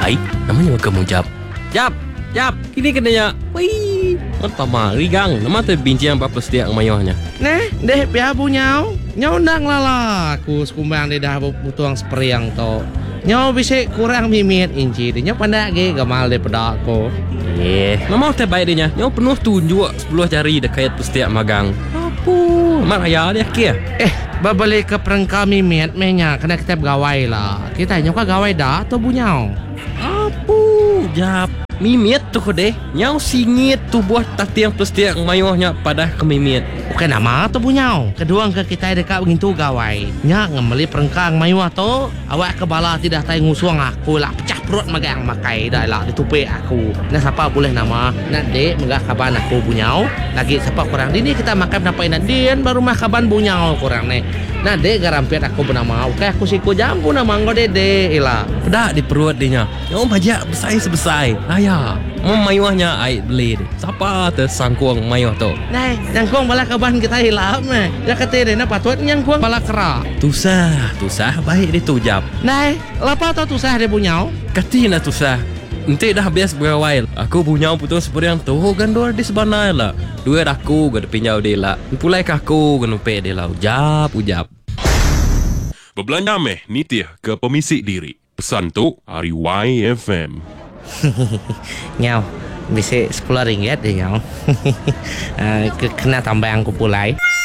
Hai, namanya kamu Jap. Jap, kini kenanya. Wih, mantap rigang. Nama tu bincang apa setiap mayohnya. Neh, deh piabu nyau. Nyau ndang lala. Aku sekumbang di dah butuang speriang to. Nyau bisa kurang mimit inci. Dia pandak ge gamal de pedak ko. Nama teh baik dia. Nyau penuh tunjuk 10 jari dekat setiap magang. Apa? Mak ayah dia kia. Babalik ke perengka mimit menya kena kita gawai lah. Kita nyau ka gawai dah atau bunyau. Apa? Jap. Mimit tu deh. Nyau singit tu buat tatiang setiap mayohnya pada ke mimit. Bukan nama tu bunyau. Kedua ke kita dekat begitu gawai. Nya ngemeli perengkang mayuah tu. Awak kebala tidak tay ngusuang aku lah. Pecah perut magang makai dah lah ditupe aku. Nah siapa boleh nama? Nak dek megah kaban aku bunyau. Lagi siapa kurang dini kita makan napai nadian baru mah kaban bunyau kurang nih. Nah dek garampiat aku bernama. Oke aku siku jambu nama nggo dede ilah. Pedak di perut dia. Nyau bajak besai-sebesai. Ayah, mayuahnya ai beli deh. Siapa tersangkuang mayuah tu? Nah, nyangkuang bala kaban kita hilap meh. Ya kata dia na patut nyangkuang bala kera. Tusah baik dia tu Jap. Nah, lapa tau tusah dia bunyau? Katina tusah. Nanti dah bias berawal. Aku punya putus seperti yang tu gandor di sebanai lah. Dua aku gak pinjau dia lah. Pulai kaku gak numpek dia lah. Ujap. Berbelanja meh nitih ke pemisik diri. Pesan tu hari YFM. Nyau, bisa 10 ringgit deh nyau. Kena tambah aku pulai.